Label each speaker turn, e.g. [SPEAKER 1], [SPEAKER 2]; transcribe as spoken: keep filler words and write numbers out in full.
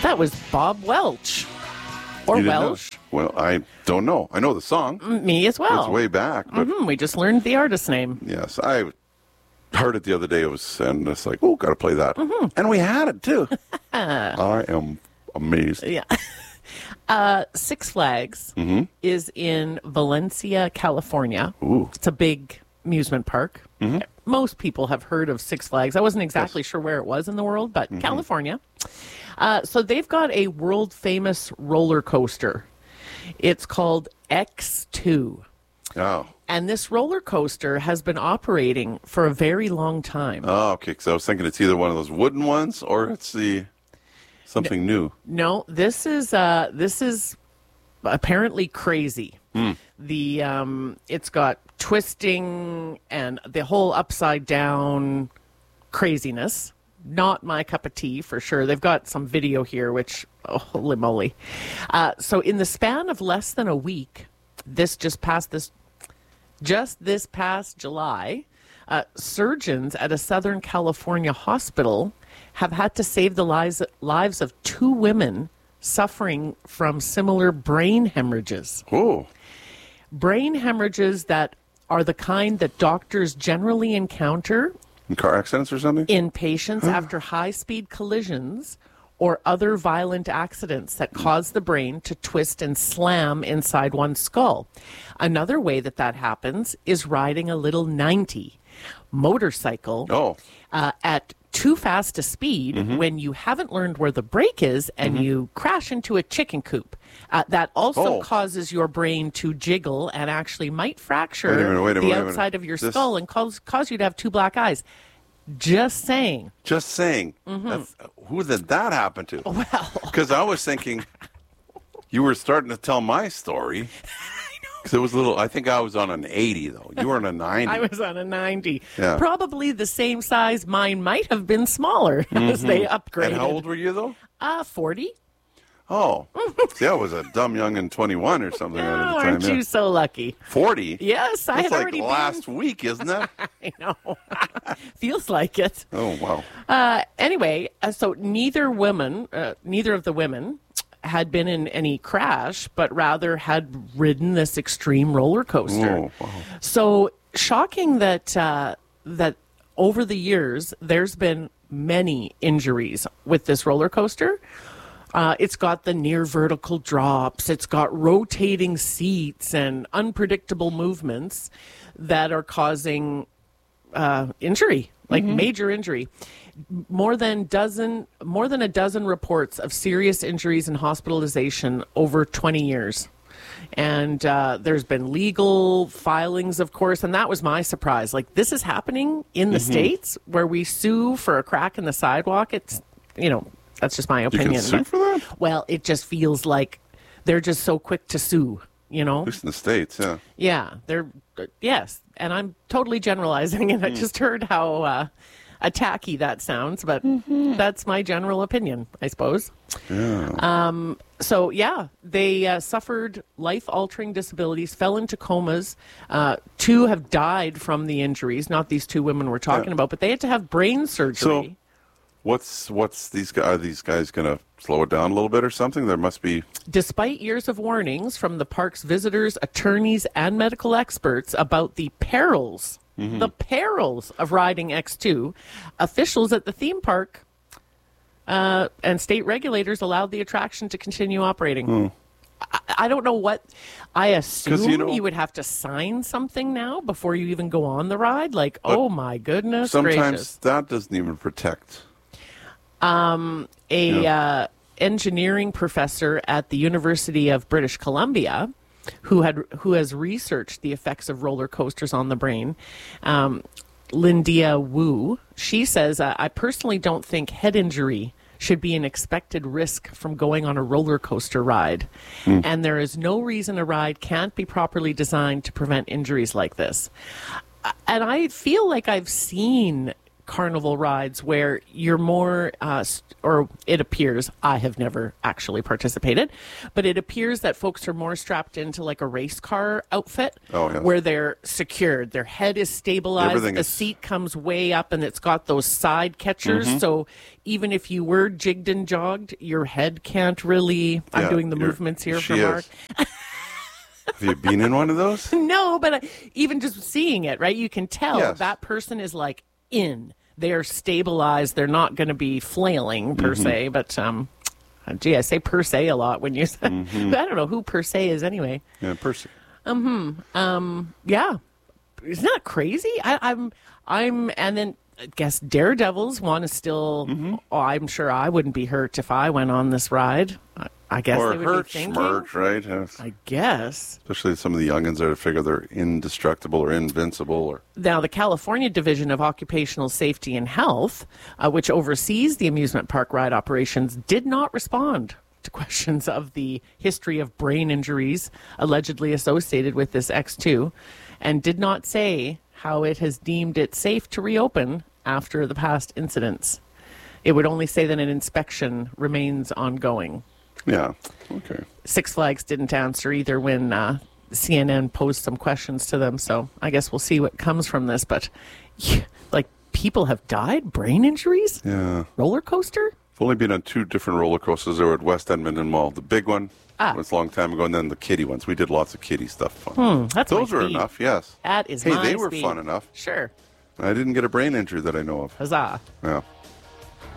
[SPEAKER 1] That was Bob Welch. Or
[SPEAKER 2] You didn't know?
[SPEAKER 1] Welsh.
[SPEAKER 2] Well, I don't know. I know the song.
[SPEAKER 1] Me as well.
[SPEAKER 2] It's way back. But
[SPEAKER 1] hmm We just learned the artist name.
[SPEAKER 2] yes, I heard it the other day. It was, and it's like, oh, got to play that.
[SPEAKER 1] Mm-hmm.
[SPEAKER 2] And we had it, too. I am amazed.
[SPEAKER 1] Yeah. Uh, Six Flags
[SPEAKER 2] Mm-hmm.
[SPEAKER 1] is in Valencia, California.
[SPEAKER 2] Ooh.
[SPEAKER 1] It's a big amusement park.
[SPEAKER 2] Mm-hmm.
[SPEAKER 1] Most people have heard of Six Flags. I wasn't exactly
[SPEAKER 2] Yes.
[SPEAKER 1] sure where it was in the world, but
[SPEAKER 2] Mm-hmm.
[SPEAKER 1] California. Uh, so they've got a world-famous roller coaster. It's called X two.
[SPEAKER 2] Oh.
[SPEAKER 1] And this roller coaster has been operating for a very long time.
[SPEAKER 2] Oh, okay. Because I was thinking it's either one of those wooden ones or it's the something new.
[SPEAKER 1] No, this is uh, this is apparently crazy. The um, it's got twisting and the whole upside down craziness. Not my cup of tea for sure. They've got some video here, which oh, holy moly! Uh, so in the span of less than a week, this just passed this, just this past July, uh, surgeons at a Southern California hospital have had to save the lives lives of two women suffering from similar brain hemorrhages.
[SPEAKER 2] Oh.
[SPEAKER 1] Brain hemorrhages that are the kind that doctors generally encounter
[SPEAKER 2] In car accidents or something?
[SPEAKER 1] in patients after high-speed collisions or other violent accidents that cause the brain to twist and slam inside one's skull. Another way that that happens is riding a little ninety motorcycle
[SPEAKER 2] Oh.
[SPEAKER 1] uh, at too fast a speed
[SPEAKER 2] Mm-hmm.
[SPEAKER 1] when you haven't learned where the brake is and you crash into a chicken coop. Uh, that also
[SPEAKER 2] Oh.
[SPEAKER 1] causes your brain to jiggle and actually might fracture
[SPEAKER 2] Wait a minute, wait a
[SPEAKER 1] the
[SPEAKER 2] minute, wait a
[SPEAKER 1] outside
[SPEAKER 2] minute.
[SPEAKER 1] of your
[SPEAKER 2] This-
[SPEAKER 1] skull and cause, cause you to have two black eyes. Just saying.
[SPEAKER 2] Just saying. That's, who did that happen to?
[SPEAKER 1] Mm-hmm. Well,
[SPEAKER 2] Because I was thinking you were starting to tell my story. Because it was a little, I think I was on an eighty, though. You were on a ninety.
[SPEAKER 1] I was on a ninety.
[SPEAKER 2] Yeah.
[SPEAKER 1] Probably the same size. Mine might have been smaller as they upgraded.
[SPEAKER 2] And how old were you, though?
[SPEAKER 1] Uh, forty.
[SPEAKER 2] Oh. See, I was a dumb young and twenty-one or something
[SPEAKER 1] Oh,
[SPEAKER 2] at the time.
[SPEAKER 1] aren't
[SPEAKER 2] yeah.
[SPEAKER 1] you so lucky?
[SPEAKER 2] forty?
[SPEAKER 1] Yes, I
[SPEAKER 2] That's
[SPEAKER 1] had
[SPEAKER 2] like
[SPEAKER 1] already
[SPEAKER 2] last week, isn't it?
[SPEAKER 1] been. I know. Feels like it.
[SPEAKER 2] Oh, wow.
[SPEAKER 1] Uh, anyway, uh, so neither woman, uh, neither of the women had been in any crash, but rather had ridden this extreme roller coaster.
[SPEAKER 2] Oh, wow.
[SPEAKER 1] So shocking that uh, that over the years there's been many injuries with this roller coaster. Uh, it's got the near vertical drops. It's got rotating seats and unpredictable movements that are causing uh, injury, like major injury. More than dozen, more than a dozen reports of serious injuries and hospitalization over twenty years. And uh, there's been legal filings, of course, and that was my surprise. Like, this is happening in the States where we sue for a crack in the sidewalk. It's, you know, that's just my
[SPEAKER 2] You
[SPEAKER 1] opinion.
[SPEAKER 2] can sue
[SPEAKER 1] but-
[SPEAKER 2] for that?
[SPEAKER 1] well, it just feels like they're just so quick to sue, you know?
[SPEAKER 2] At least in the States, yeah.
[SPEAKER 1] Yeah, they're, uh, yes. And I'm totally generalizing, and I just heard how uh, attacky that sounds, but that's my general opinion, I suppose.
[SPEAKER 2] Yeah.
[SPEAKER 1] Um, so, yeah, they uh, suffered life-altering disabilities, fell into comas. Uh, two have died from the injuries, not these two women we're talking
[SPEAKER 2] Yeah.
[SPEAKER 1] about, but they had to have brain surgery.
[SPEAKER 2] What's what's these guys? Are these guys going to slow it down a little bit or something? There must be.
[SPEAKER 1] Despite years of warnings from the park's visitors, attorneys, and medical experts about the perils, the perils of riding X two, officials at the theme park uh, and state regulators allowed the attraction to continue operating. I, I don't know what. I assume
[SPEAKER 2] you
[SPEAKER 1] you,
[SPEAKER 2] know-
[SPEAKER 1] would have to sign something now before you even go on the ride. Like, oh my goodness
[SPEAKER 2] Sometimes
[SPEAKER 1] gracious.
[SPEAKER 2] that doesn't even protect.
[SPEAKER 1] a
[SPEAKER 2] Yeah.
[SPEAKER 1] uh, engineering professor at the University of British Columbia who had who has researched the effects of roller coasters on the brain. Um, Lindia Wu, she says, uh, I personally don't think head injury should be an expected risk from going on a roller coaster ride. And there is no reason a ride can't be properly designed to prevent injuries like this. Uh, And I feel like I've seen carnival rides where you're more, uh, st- or it appears, I have never actually participated, but it appears that folks are more strapped into like a race car outfit
[SPEAKER 2] Oh, yes.
[SPEAKER 1] where they're secured. Their head is stabilized.
[SPEAKER 2] Everything
[SPEAKER 1] the
[SPEAKER 2] is-
[SPEAKER 1] seat comes way up and it's got those side catchers.
[SPEAKER 2] Mm-hmm.
[SPEAKER 1] So even if you were jigged and jogged, your head can't really. I'm
[SPEAKER 2] Yeah,
[SPEAKER 1] doing the
[SPEAKER 2] you're-
[SPEAKER 1] movements here
[SPEAKER 2] she
[SPEAKER 1] for
[SPEAKER 2] is.
[SPEAKER 1] Mark.
[SPEAKER 2] Have you been in one of those?
[SPEAKER 1] No, but uh, even just seeing it, right? You can tell
[SPEAKER 2] Yes.
[SPEAKER 1] that person is like in. They're stabilized. They're not going to be flailing per
[SPEAKER 2] Mm-hmm.
[SPEAKER 1] se. But um, gee, I say per se a lot when you say.
[SPEAKER 2] Mm-hmm.
[SPEAKER 1] I don't know who per se is anyway.
[SPEAKER 2] Yeah, Percy.
[SPEAKER 1] Yeah, isn't that crazy? I, I'm, I'm, and then I guess Daredevils want to still.
[SPEAKER 2] Mm-hmm.
[SPEAKER 1] Oh, I'm sure I wouldn't be hurt if I went on this ride. I, I guess
[SPEAKER 2] Or
[SPEAKER 1] they would
[SPEAKER 2] hurt
[SPEAKER 1] be thinking.
[SPEAKER 2] smirch, right? Yes.
[SPEAKER 1] I guess.
[SPEAKER 2] Especially some of the youngins that figure they're indestructible or invincible. Or
[SPEAKER 1] Now, the California Division of Occupational Safety and Health, uh, which oversees the amusement park ride operations, did not respond to questions of the history of brain injuries allegedly associated with this X two, and did not say how it has deemed it safe to reopen after the past incidents. It would only say that an inspection remains ongoing.
[SPEAKER 2] yeah, okay.
[SPEAKER 1] Six Flags didn't answer either when uh, C N N posed some questions to them. So I guess we'll see what comes from this. But yeah, like people have died, brain injuries,
[SPEAKER 2] Yeah.
[SPEAKER 1] roller coaster.
[SPEAKER 2] I've only been on two different roller coasters. They were at West Edmonton Mall. The big one
[SPEAKER 1] Ah.
[SPEAKER 2] was a long time ago, and then the kiddie ones. We did lots of kiddie stuff. Fun.
[SPEAKER 1] Hmm, that's
[SPEAKER 2] Those
[SPEAKER 1] my
[SPEAKER 2] were
[SPEAKER 1] speed.
[SPEAKER 2] enough, yes.
[SPEAKER 1] That is
[SPEAKER 2] Hey,
[SPEAKER 1] my
[SPEAKER 2] they were
[SPEAKER 1] speed.
[SPEAKER 2] fun enough.
[SPEAKER 1] Sure,
[SPEAKER 2] I didn't get a brain injury that I know of.
[SPEAKER 1] huzzah!
[SPEAKER 2] Yeah.